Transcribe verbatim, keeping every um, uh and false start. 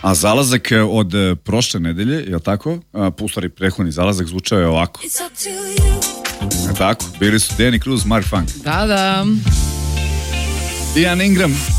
A zalazak od prošle nedelje, je li tako? U stvari, prethodni zalazak zvučao je ovako. Je tako? Bili su Danny Cruz, Mark Funk. Da, da. Ian Ingram.